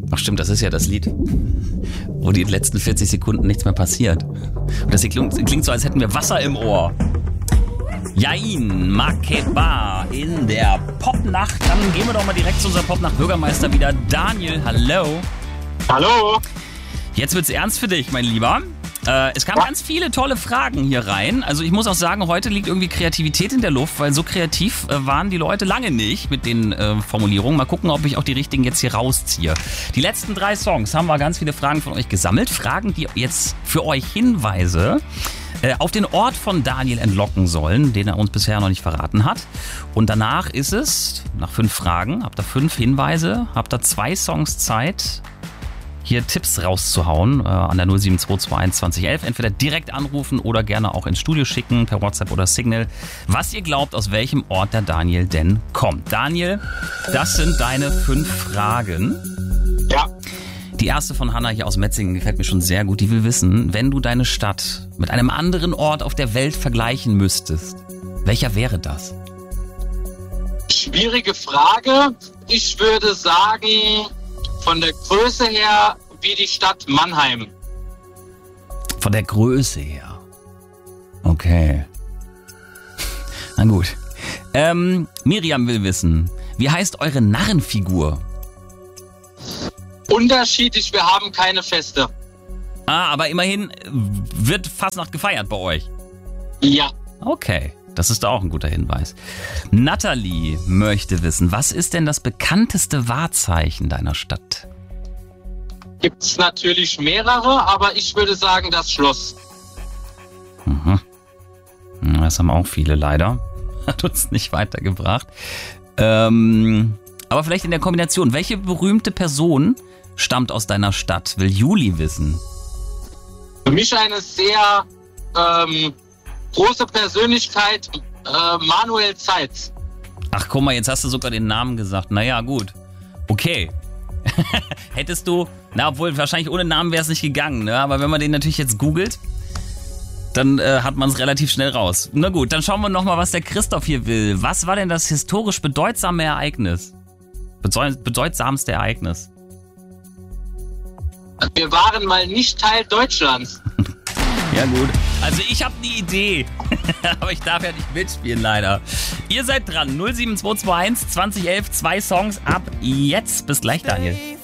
Ach stimmt, das ist ja das Lied, wo die letzten 40 Sekunden nichts mehr passiert. Und das klingt so, als hätten wir Wasser im Ohr. Jain Makeba in der Popnacht. Dann gehen wir doch mal direkt zu unserem Popnacht-Bürgermeister wieder. Daniel, hallo. Hallo. Jetzt wird's ernst für dich, mein Lieber. Es kamen ganz viele tolle Fragen hier rein. Also ich muss auch sagen, heute liegt irgendwie Kreativität in der Luft, weil so kreativ waren die Leute lange nicht mit den Formulierungen. Mal gucken, ob ich auch die richtigen jetzt hier rausziehe. Die letzten 3 Songs haben wir ganz viele Fragen von euch gesammelt. Fragen, die jetzt für euch Hinweise auf den Ort von Daniel entlocken sollen, den er uns bisher noch nicht verraten hat. Und danach ist es, nach 5 Fragen, habt ihr 5 Hinweise, habt ihr 2 Songs Zeit, hier Tipps rauszuhauen an der 07221 2011. Entweder direkt anrufen oder gerne auch ins Studio schicken, per WhatsApp oder Signal. Was ihr glaubt, aus welchem Ort der Daniel denn kommt. Daniel, das sind deine 5 Fragen. Ja. Die erste von Hanna hier aus Metzingen gefällt mir schon sehr gut. Die will wissen, wenn du deine Stadt mit einem anderen Ort auf der Welt vergleichen müsstest, welcher wäre das? Schwierige Frage. Ich würde sagen, von der Größe her wie die Stadt Mannheim. Von der Größe her. Okay. Na gut. Miriam will wissen, wie heißt eure Narrenfigur? Unterschiedlich, wir haben keine Feste. Aber immerhin wird Fastnacht gefeiert bei euch. Ja. Okay, das ist auch ein guter Hinweis. Nathalie möchte wissen, was ist denn das bekannteste Wahrzeichen deiner Stadt? Gibt's natürlich mehrere, aber ich würde sagen das Schloss. Mhm. Das haben auch viele leider. Hat uns nicht weitergebracht. Aber vielleicht in der Kombination. Welche berühmte Person stammt aus deiner Stadt? Will Juli wissen. Für mich eine sehr große Persönlichkeit, Manuel Zeitz. Ach guck mal, jetzt hast du sogar den Namen gesagt. Naja, gut. Okay. Hättest du, obwohl wahrscheinlich ohne Namen wäre es nicht gegangen, ne? Aber wenn man den natürlich jetzt googelt, dann hat man es relativ schnell raus. Na gut, dann schauen wir nochmal, was der Christoph hier will. Was war denn das historisch bedeutsame Ereignis? Bedeutsamste Ereignis? Wir waren mal nicht Teil Deutschlands. Ja gut, also ich habe eine Idee, aber ich darf ja nicht mitspielen leider. Ihr seid dran, 07221 2011, 2 Songs ab jetzt. Bis gleich, Daniel.